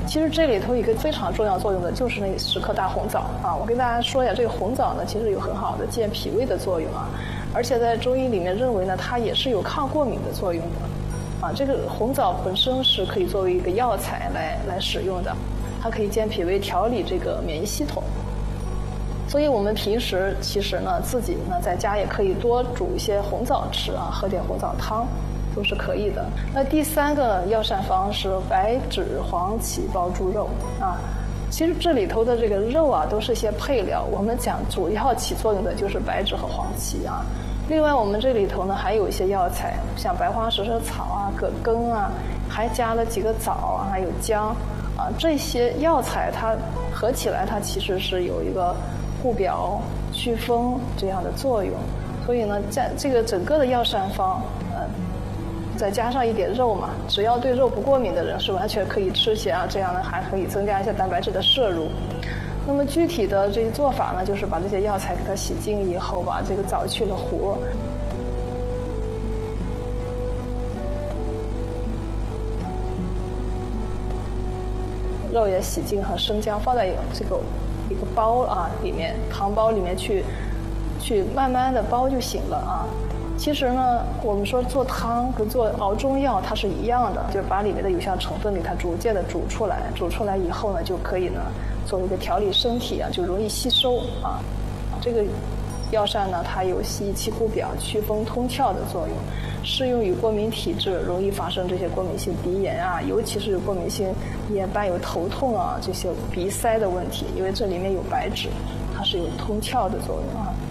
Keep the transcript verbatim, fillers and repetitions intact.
其实这里头一个非常重要作用的就是那十克大红枣啊。我跟大家说一下，这个红枣呢，其实有很好的健脾胃的作用啊，而且在中医里面认为呢，它也是有抗过敏的作用的啊。这个红枣本身是可以作为一个药材来来使用的，它可以健脾胃，调理这个免疫系统。所以我们平时其实呢，自己呢在家也可以多煮一些红枣吃啊，喝点红枣汤都是可以的。那第三个药膳方是白芷黄芪煲猪肉啊。其实这里头的这个肉啊，都是一些配料，我们讲主要起作用的就是白芷和黄芪啊。另外我们这里头呢还有一些药材，像白花蛇舌草啊、葛根啊，还加了几个枣啊，还有姜啊，这些药材它合起来，它其实是有一个护表、祛风这样的作用。所以呢，在这个整个的药膳方，呃，再加上一点肉嘛，只要对肉不过敏的人是完全可以吃些啊，这样呢还可以增加一些蛋白质的摄入。那么具体的这些做法呢，就是把这些药材给它洗净以后，把这个枣去了核，肉也洗净和生姜放在这个一个煲啊里面，汤包里面去去慢慢的煲就行了啊。其实呢，我们说做汤跟做熬中药它是一样的，就把里面的有效成分给它逐渐的煮出来，煮出来以后呢，就可以呢作为一个调理身体啊，就容易吸收啊。这个药膳呢，它有益气护表、祛风通窍的作用，适用于过敏体质，容易发生这些过敏性鼻炎啊，尤其是有过敏性眼伴有头痛啊这些鼻塞的问题，因为这里面有白芷，它是有通窍的作用啊。